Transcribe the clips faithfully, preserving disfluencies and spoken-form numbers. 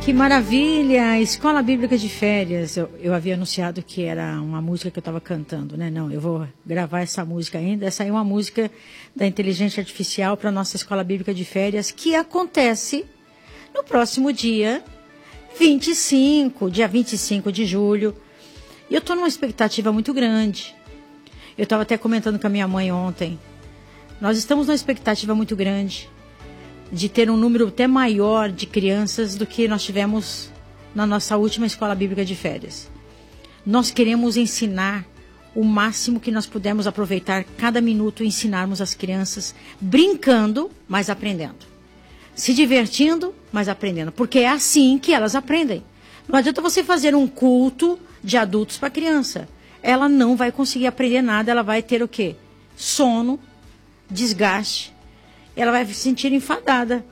Que maravilha! Escola Bíblica de Férias. Eu, eu havia anunciado que era uma música que eu estava cantando, né? Não, eu vou gravar essa música ainda. Essa aí é uma música da inteligência artificial para a nossa Escola Bíblica de Férias, que acontece no próximo dia vinte e cinco, dia vinte e cinco de julho. E eu estou numa expectativa muito grande. Eu estava até comentando com a minha mãe ontem. Nós estamos numa expectativa muito grande de ter um número até maior de crianças do que nós tivemos na nossa última Escola Bíblica de Férias. Nós queremos ensinar o máximo que nós pudermos, aproveitar cada minuto e ensinarmos as crianças, brincando, mas aprendendo. Se divertindo, mas aprendendo. Porque é assim que elas aprendem. Não adianta você fazer um culto de adultos para criança. Ela não vai conseguir aprender nada, ela vai ter o quê? Sono, desgaste. Ela vai se sentir enfadada.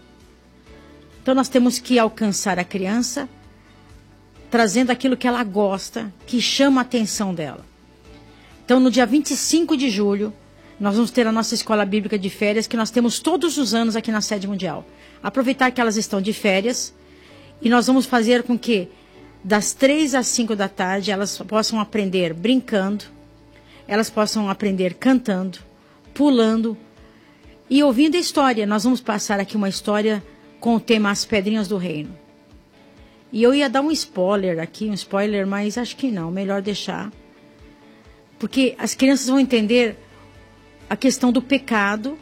Então nós temos que alcançar a criança trazendo aquilo que ela gosta, que chama a atenção dela. Então no dia vinte e cinco de julho, nós vamos ter a nossa Escola Bíblica de Férias, que nós temos todos os anos aqui na Sede Mundial. Aproveitar que elas estão de férias e nós vamos fazer com que das três às cinco da tarde elas possam aprender brincando, elas possam aprender cantando, pulando, e ouvindo a história. Nós vamos passar aqui uma história com o tema As Pedrinhas do Reino. E eu ia dar um spoiler aqui, um spoiler, mas acho que não, melhor deixar. Porque as crianças vão entender a questão do pecado,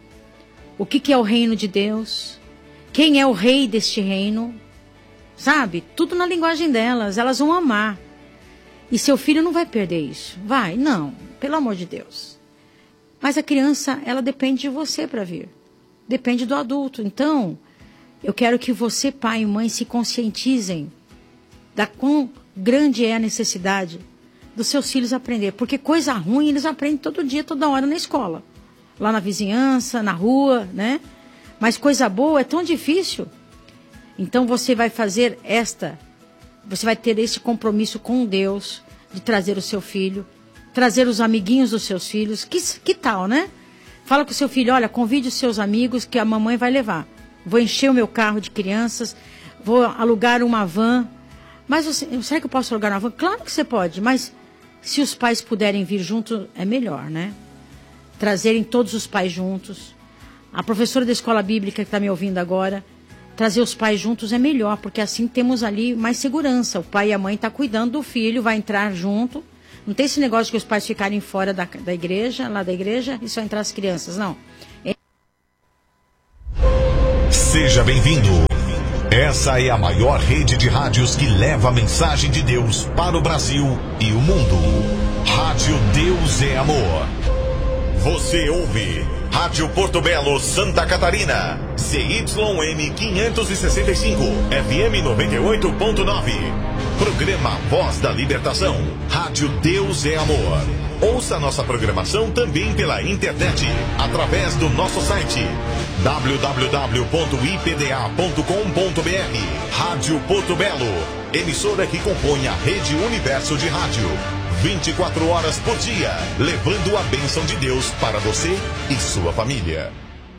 o que, que é o reino de Deus, quem é o rei deste reino, sabe? Tudo na linguagem delas, elas vão amar. E seu filho não vai perder isso. Vai? Não, pelo amor de Deus. Mas a criança, ela depende de você para vir. Depende do adulto. Então, eu quero que você, pai e mãe, se conscientizem da quão grande é a necessidade dos seus filhos aprender. Porque coisa ruim eles aprendem todo dia, toda hora na escola. Lá na vizinhança, na rua, né? Mas coisa boa é tão difícil. Então você vai fazer esta, você vai ter esse compromisso com Deus de trazer o seu filho, trazer os amiguinhos dos seus filhos. Que, que tal, né? Fala com o seu filho, olha, convide os seus amigos que a mamãe vai levar. Vou encher o meu carro de crianças, vou alugar uma van. Mas você, será que eu posso alugar uma van? Claro que você pode, mas se os pais puderem vir junto, é melhor, né? Trazerem todos os pais juntos. A professora da escola bíblica que está me ouvindo agora, trazer os pais juntos é melhor, porque assim temos ali mais segurança. O pai e a mãe estão cuidando do filho, vai entrar junto. Não tem esse negócio que os pais ficarem fora da, da igreja, lá da igreja, e só entrar as crianças, não. É... Seja bem-vindo. Essa é a maior rede de rádios que leva a mensagem de Deus para o Brasil e o mundo. Rádio Deus é Amor. Você ouve Rádio Porto Belo, Santa Catarina. C Y M quinhentos e sessenta e cinco, F M noventa e oito ponto nove. Programa Voz da Libertação. Rádio Deus é Amor. Ouça nossa programação também pela internet, através do nosso site w w w ponto i p d a ponto com ponto b r. Rádio Porto Belo, emissora que compõe a Rede Universo de Rádio. vinte e quatro horas por dia, levando a bênção de Deus para você e sua família.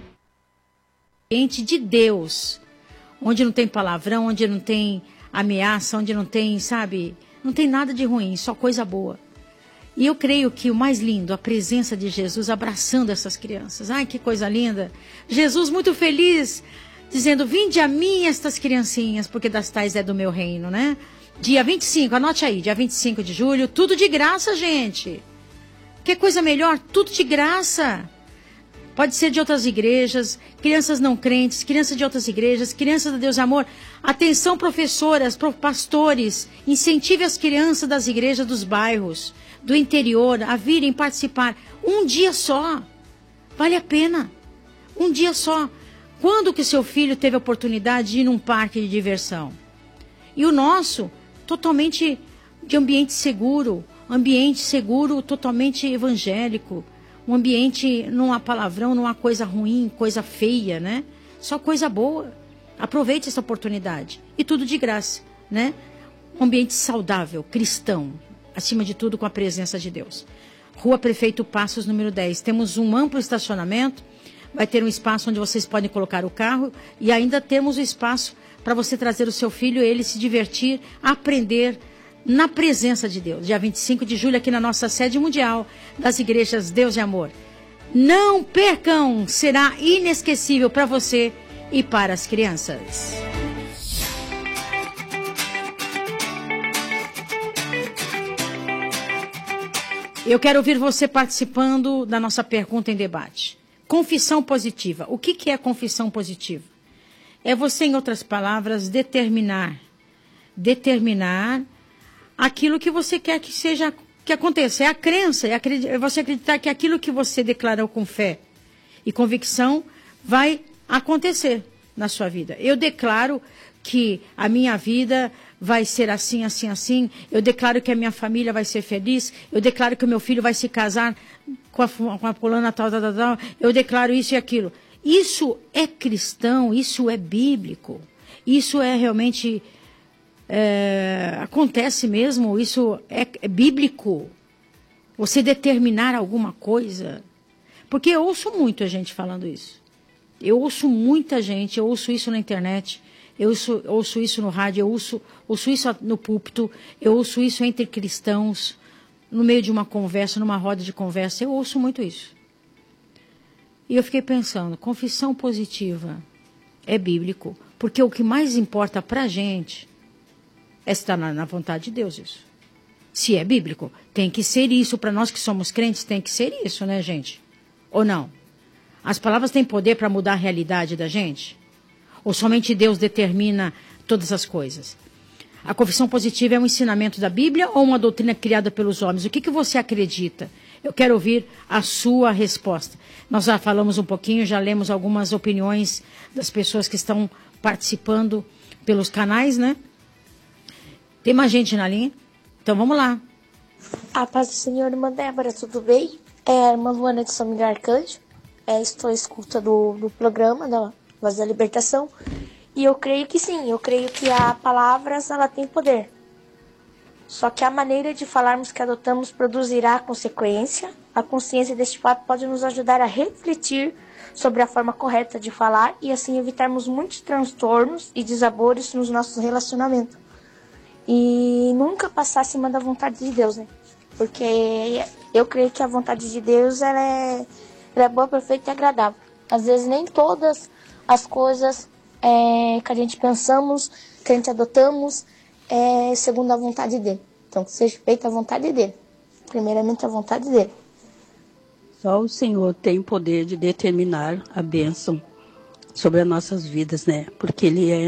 Ambiente de Deus, onde não tem palavrão, onde não tem ameaça, onde não tem, sabe, não tem nada de ruim, só coisa boa. E eu creio que o mais lindo, a presença de Jesus abraçando essas crianças. Ai, que coisa linda. Jesus muito feliz, dizendo, vinde a mim estas criancinhas, porque das tais é do meu reino, né? Dia vinte e cinco, anote aí, dia vinte e cinco de julho, tudo de graça, gente. Que coisa melhor, tudo de graça. Pode ser de outras igrejas, crianças não crentes, crianças de outras igrejas, crianças de Deus e Amor. Atenção, professoras, pastores, incentive as crianças das igrejas dos bairros, do interior, a virem participar. Um dia só, vale a pena, um dia só. Quando que seu filho teve a oportunidade de ir num parque de diversão? E o nosso, totalmente de ambiente seguro, ambiente seguro, totalmente evangélico. Um ambiente, não há palavrão, não há coisa ruim, coisa feia, né? Só coisa boa. Aproveite essa oportunidade. E tudo de graça, né? Um ambiente saudável, cristão. Acima de tudo, com a presença de Deus. Rua Prefeito Passos, número dez. Temos um amplo estacionamento. Vai ter um espaço onde vocês podem colocar o carro. E ainda temos o espaço para você trazer o seu filho, ele se divertir, aprender na presença de Deus. Dia vinte e cinco de julho, aqui na nossa sede mundial das igrejas Deus e Amor. Não percam, será inesquecível para você e para as crianças. Eu quero ouvir você participando da nossa pergunta em debate. Confissão positiva. O que, que é confissão positiva? É você, em outras palavras, determinar, determinar aquilo que você quer que seja, que aconteça. É a crença, é, é você acreditar que aquilo que você declarou com fé e convicção vai acontecer na sua vida. Eu declaro que a minha vida vai ser assim, assim, assim. Eu declaro que a minha família vai ser feliz. Eu declaro que o meu filho vai se casar com a, com a fulana tal, tal, tal, tal. Eu declaro isso e aquilo. Isso é cristão, isso é bíblico. Isso é realmente... É, acontece mesmo, isso é, é bíblico. Você determinar alguma coisa. Porque eu ouço muito a gente falando isso. Eu ouço muita gente, eu ouço isso na internet, eu ouço, ouço isso no rádio, eu ouço, ouço isso no púlpito, eu ouço isso entre cristãos, no meio de uma conversa, numa roda de conversa, eu ouço muito isso. E eu fiquei pensando, confissão positiva é bíblico, porque o que mais importa para a gente é estar na, na vontade de Deus, isso. Se é bíblico, tem que ser isso, para nós que somos crentes, tem que ser isso, né, gente? Ou não? As palavras têm poder para mudar a realidade da gente? Ou somente Deus determina todas as coisas? A confissão positiva é um ensinamento da Bíblia ou uma doutrina criada pelos homens? O que, que você acredita? Eu quero ouvir a sua resposta. Nós já falamos um pouquinho, já lemos algumas opiniões das pessoas que estão participando pelos canais, né? Tem mais gente na linha? Então vamos lá. A paz do Senhor, irmã Débora, tudo bem? É a irmã Luana de São Miguel Arcanjo. É, estou à escuta do, do programa da Voz da Libertação. E eu creio que sim, eu creio que a palavra ela tem poder. Só que a maneira de falarmos que adotamos produzirá consequência. A consciência deste fato pode nos ajudar a refletir sobre a forma correta de falar e assim evitarmos muitos transtornos e desabores nos nossos relacionamentos. E nunca passar acima da vontade de Deus, né? Porque eu creio que a vontade de Deus ela é, ela é boa, perfeita e agradável. Às vezes nem todas as coisas é, que a gente pensamos, que a gente adotamos, é segundo a vontade dele. Então que seja feita a vontade dele. Primeiramente a vontade dele. Só o Senhor tem o poder de determinar a bênção sobre as nossas vidas, né? Porque Ele é